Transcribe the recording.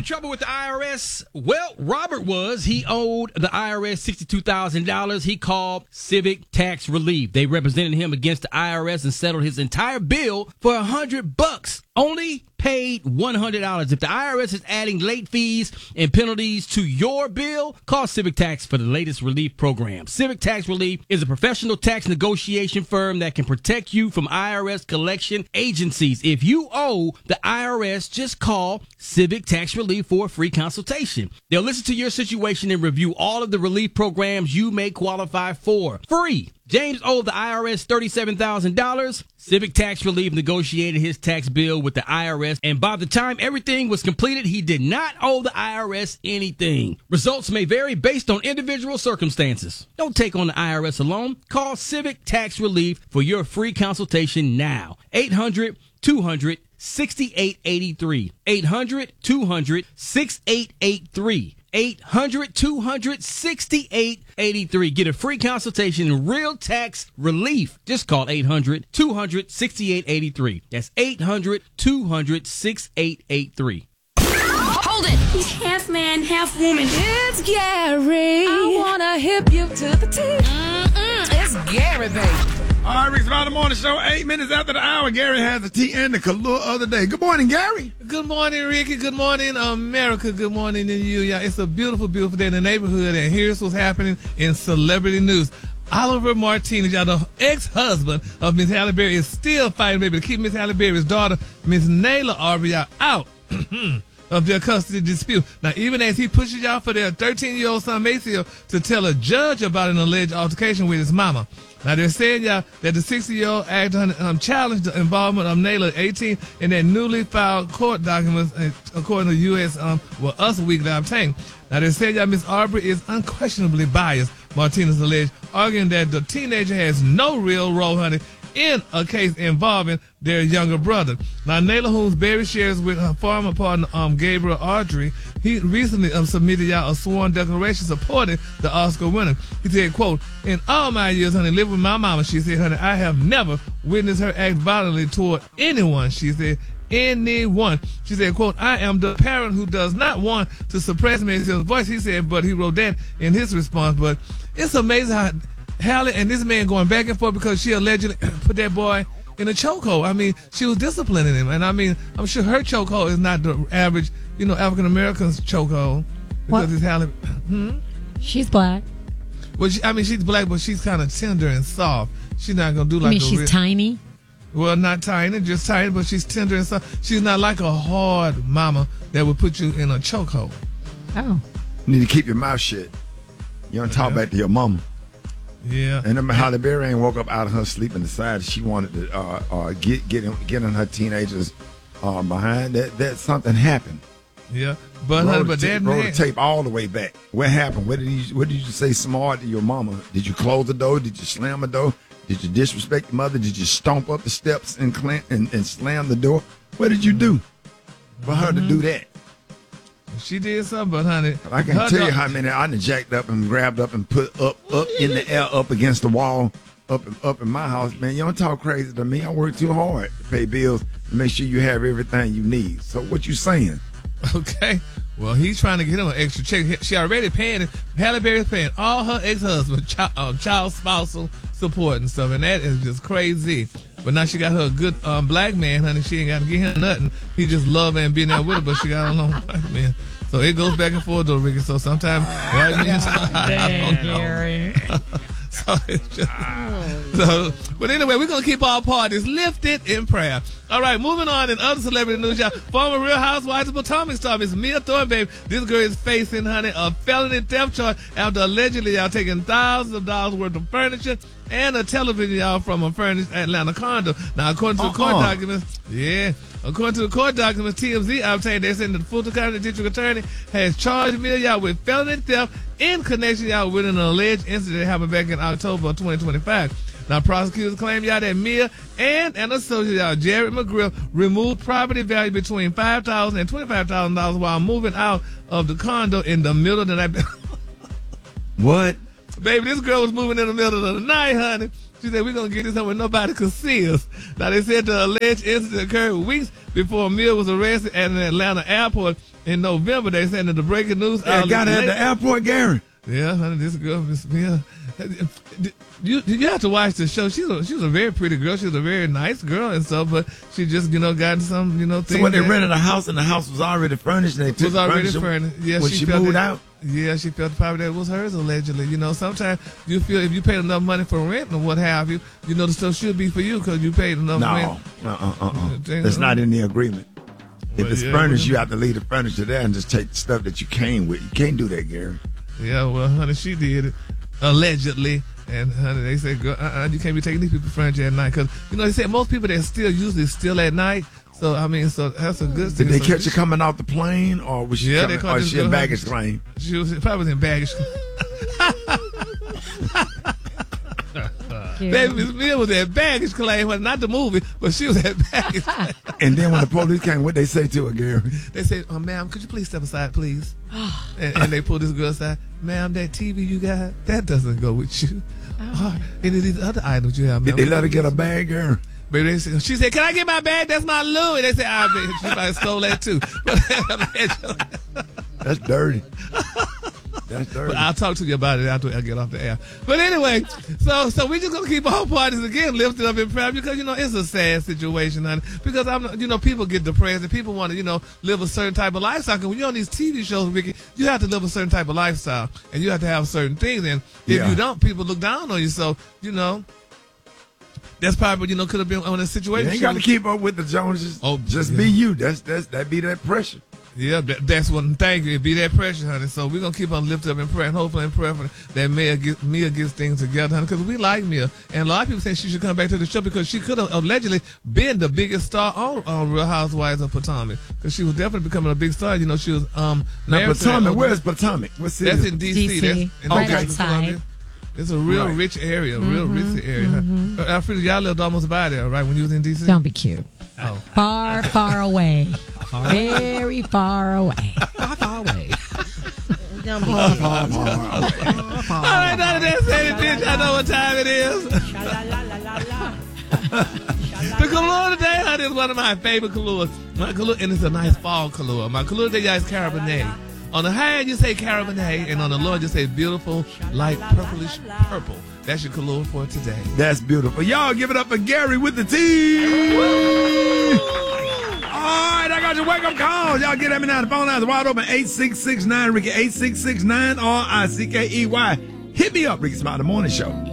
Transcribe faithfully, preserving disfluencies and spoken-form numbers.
having trouble with the I R S? Well, Robert was. He owed the I R S sixty-two thousand dollars. He called Civic Tax Relief. They represented him against the I R S and settled his entire bill for a hundred bucks. Only paid one hundred dollars. If the I R S is adding late fees and penalties to your bill, call Civic Tax for the latest relief program. Civic Tax Relief is a professional tax negotiation firm that can protect you from I R S collection agencies. If you owe the I R S, just call Civic Tax Relief for a free consultation. They'll listen to your situation and review all of the relief programs you may qualify for. Free. James owed the I R S thirty-seven thousand dollars. Civic Tax Relief negotiated his tax bill with the I R S, and by the time everything was completed, he did not owe the I R S anything. Results may vary based on individual circumstances. Don't take on the I R S alone. Call Civic Tax Relief for your free consultation now. eight hundred two hundred sixty-eight eighty-three. eight hundred two hundred sixty-eight eighty-three. eight hundred two hundred sixty-eight eighty-three. Get a free consultation and real tax relief. Just call eight hundred two hundred sixty-eight eighty-three. That's eight hundred two hundred sixty-eight eighty-three. Hold it! He's half man, half woman. It's Gary. I wanna hip you to the T. Mm-mm, it's Gary, baby. All right, Rick's About the Morning Show, eight minutes after the hour. Gary has the tea and the Kahlua of the day. Good morning, Gary. Good morning, Ricky. Good morning, America. Good morning to you. Yeah, it's a beautiful, beautiful day in the neighborhood, and here's what's happening in celebrity news. Oliver Martinez, y'all, the ex-husband of Miss Halle Berry, is still fighting, baby, to keep Miss Halle Berry's daughter, Miss Nayla Arbery, out of their custody dispute. Now, even as he pushes y'all for their thirteen-year-old son, Maceo, to tell a judge about an alleged altercation with his mama. Now, they're saying, y'all, that the sixty-year-old actor um, challenged the involvement of Nayla, eighteen, in that newly filed court documents, uh, according to U S Um, well, Us Weekly obtained. Now, they're saying, y'all, Miss Arbery is unquestionably biased, Martinez alleged, arguing that the teenager has no real role, honey, in a case involving their younger brother. Now, Nayla, whose Berry shares with her former partner, um, Gabriel Audrey, he recently um, submitted y'all a sworn declaration supporting the Oscar winner. He said, quote, "In all my years, honey, living with my mama," she said, honey, "I have never witnessed her act violently toward anyone," she said. Anyone. She said, quote, "I am the parent who does not want to suppress Maceo's voice," he said, but he wrote that in his response. But it's amazing how Halle and this man going back and forth because she allegedly put that boy in a chokehold. I mean, she was disciplining him. And I mean, I'm sure her chokehold is not the average, you know, African-American's chokehold. Because what? It's Halle. Hmm? She's black. Well, she, I mean, she's black, but she's kind of tender and soft. She's not going to do like you mean a she's real, tiny? Well, not tiny, just tiny, but she's tender and soft. She's not like a hard mama that would put you in a chokehold. Oh. You need to keep your mouth shut. You don't talk Yeah. back to your mama. Yeah. And then Halle Berry ain't woke up out of her sleep and decided she wanted to uh, uh, get get in, get in her teenagers uh, behind. That that something happened. Yeah, but roll honey, the but ta- that roll man, the tape all the way back. What happened? What did you What did you say smart to your mama? Did you close the door? Did you slam the door? Did you disrespect your mother? Did you stomp up the steps and clam- and, and slam the door? What did you do for her Mm-hmm. to do that? she did something, but honey, I can her tell you dog- how many I done jacked up and grabbed up and put up up in the air, up against the wall, up up in my house. Man, you don't talk crazy to me. I work too hard to pay bills to make sure you have everything you need. So what you saying? Okay. Well, he's trying to get him an extra check. She already paying, Halle Berry's paying all her ex-husband child, uh, child spousal support and stuff, and that is just crazy. But now she got her a good um, black man, honey. She ain't got to get him nothing. He just love her and being there with her, but she got a long black man. So it goes back and forth, though, Ricky. So sometimes, right means, I don't know. So it's just, so, but anyway, we're going to keep our parties lifted in prayer. All right, moving on in other celebrity news, y'all. Former Real Housewives of Potomac star Miss Mia Thorne, babe. This girl is facing, honey, a felony theft charge after allegedly y'all taking thousands of dollars worth of furniture and a television, y'all, from a furnished Atlanta condo. Now, according to the court Uh-uh. documents, yeah, according to the court documents, T M Z obtained, they're saying that the Fulton County District Attorney has charged Mia, y'all, with felony theft in connection, y'all, with an alleged incident that happened back in October of twenty twenty-five. Now, prosecutors claim, y'all, that Mia and an associate, y'all, Jared McGrill, removed property value between five thousand dollars and twenty-five thousand dollars while moving out of the condo in the middle of the night. What? Baby, this girl was moving in the middle of the night, honey. She said, we're going to get this somewhere nobody could see us. Now, they said the alleged incident occurred weeks before Mia was arrested at an Atlanta airport in November. They said that the breaking news. Yeah, got her at the airport, Gary. Yeah, honey, this girl, Miss Mia. You you have to watch the show. She's a, she was a very pretty girl. She was a very nice girl and stuff, but she just, you know, got some, you know, things. So when they that, rented a house and the house was already furnished, and they took was already furniture furnished. Yeah, when she, she felt moved that, out. Yeah, she felt the property that was hers allegedly. You know, sometimes you feel if you paid enough money for rent or what have you, you know, the stuff should be for you because you paid enough No, rent. uh, uh, uh, uh. That's not in the agreement. If Well, it's yeah, furnished, well, you have to leave the furniture there and just take the stuff that you came with. You can't do that, Gary. Yeah, well, honey, she did it allegedly. And honey, they said, girl, uh-uh, you can't be taking these people's furniture at night because, you know, they said most people, they're still usually still at night. So, I mean, so that's a good thing. Did they So catch her coming off the plane, or was she Yeah, coming, they caught or this is she a girl, baggage honey. claim? She was probably in baggage. Baby Miss Mia was at baggage claim, well, not the movie, but she was at baggage claim. And then when the police came, what they say to her, Gary? They said, oh, ma'am, could you please step aside, please? and, and they pulled this girl aside. Ma'am, that T V you got, that doesn't go with you. Oh, any of these other items you have, Did ma'am. they let her get a bag, Gary? Baby, they said, she said, can I get my bag? That's my Louis. They said, I bet she probably stole that too. That's dirty. That's dirty. But I'll talk to you about it after I get off the air. But anyway, so so we just gonna keep all parties again lifted up in prayer because you know it's a sad situation, honey. Because I'm, you know, people get depressed and people want to, you know, live a certain type of lifestyle. Because when you're on these T V shows, Ricky, you have to live a certain type of lifestyle and you have to have certain things. And if Yeah. you don't, people look down on you. So you know, that's probably, you know, could have been on a situation. You ain't got to keep up with the Joneses. Oh, just yeah. be you. That's that's that be that pressure. Yeah, that, that's one thing. It be that pressure, honey. So we're gonna keep on lifting up in prayer, and hopefully in prayer for that Mia get Mia gets things together, honey. Because we like Mia, and a lot of people say she should come back to the show because she could have allegedly been the biggest star on, on Real Housewives of Potomac. Because she was definitely becoming a big star. You know, she was um. Now, married to Potomac, that- where's Potomac? What city? That's is in it? D C. D C, That's in right the outside. Columbia. It's a real Right. rich area, real rich area. Mm-hmm. Uh, Alfreda, y'all lived almost by there, right? When you was in D C. Don't be cute. Oh. Far, far away. Very far away. Far, far away. All right, none of that say bitch. I know what time it is. The Kahlua today, honey, is one of my favorite Kahluas. My Kahlua, and it's a nice fall Kahlua. My Kahlua today, guys, is Cabernet. On the high end, you say Cabernet, and on the low end, you say beautiful, light purplish purple. That's your Kahlua for today. That's beautiful. Y'all give it up for Gary with the T. All right, I got your wake up calls. Y'all get at me now. The phone lines are wide open. eight six six nine Ricky, eight six six nine R I C K E Y. Hit me up, Ricky Smiley, the morning show.